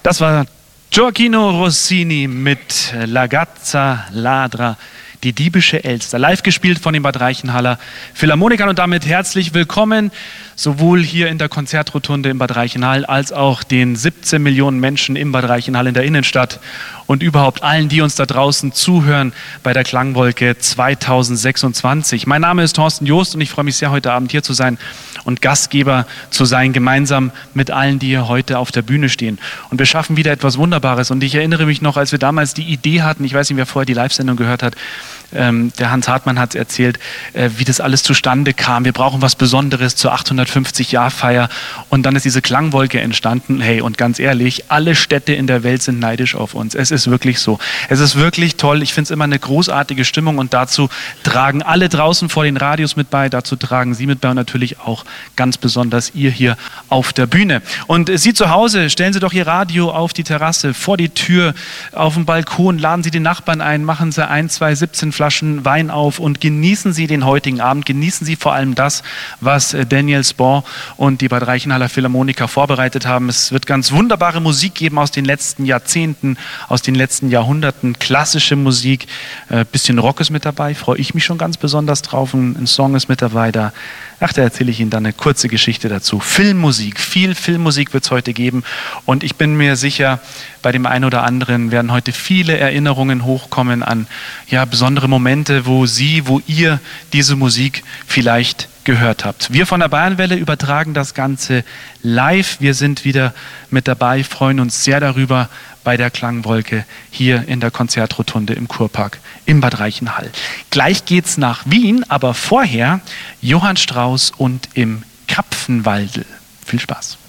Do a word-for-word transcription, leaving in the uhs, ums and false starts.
Das war Gioacchino Rossini mit La Gazza Ladra, die diebische Elster, live gespielt von den Bad Reichenhaller Philharmonikern. Und damit herzlich willkommen, sowohl hier in der Konzertrotunde in Bad Reichenhall als auch den siebzehn Millionen Menschen in Bad Reichenhall in der Innenstadt und überhaupt allen, die uns da draußen zuhören bei der Klangwolke zweitausendsechsundzwanzig. Mein Name ist Thorsten Joost und ich freue mich sehr, heute Abend hier zu sein und Gastgeber zu sein, gemeinsam mit allen, die hier heute auf der Bühne stehen. Und wir schaffen wieder etwas Wunderbares. Und ich erinnere mich noch, als wir damals die Idee hatten, ich weiß nicht, wer vorher die Live-Sendung gehört hat, ähm, der Hans Hartmann hat es erzählt, äh, wie das alles zustande kam. Wir brauchen was Besonderes zur achthundertfünfzig-Jahr-Feier. Und dann ist diese Klangwolke entstanden. Hey, und ganz ehrlich, alle Städte in der Welt sind neidisch auf uns. Es ist wirklich so. Es ist wirklich toll. Ich finde es immer eine großartige Stimmung. Und dazu tragen alle draußen vor den Radios mit bei. Dazu tragen Sie mit bei und natürlich auch ganz besonders ihr hier auf der Bühne. Und Sie zu Hause, stellen Sie doch Ihr Radio auf die Terrasse, vor die Tür, auf dem Balkon, laden Sie den Nachbarn ein, machen Sie ein, zwei, siebzehn Flaschen Wein auf und genießen Sie den heutigen Abend. Genießen Sie vor allem das, was Daniel Spohr und die Bad Reichenhaller Philharmoniker vorbereitet haben. Es wird ganz wunderbare Musik geben aus den letzten Jahrzehnten, aus den letzten Jahrhunderten, klassische Musik, äh, bisschen Rock ist mit dabei, freue ich mich schon ganz besonders drauf. Ein, ein Song ist mit dabei, da, ach, da erzähle ich Ihnen dann eine kurze Geschichte dazu. Filmmusik, viel Filmmusik wird es heute geben und ich bin mir sicher, bei dem einen oder anderen werden heute viele Erinnerungen hochkommen an ja, besondere Momente, wo Sie, wo ihr diese Musik vielleicht gehört habt. Wir von der Bayernwelle übertragen das Ganze live. Wir sind wieder mit dabei, freuen uns sehr darüber bei der Klangwolke hier in der Konzertrotunde im Kurpark in Bad Reichenhall. Gleich geht's nach Wien, aber vorher Johann Strauss und im Kapfenwaldl. Viel Spaß.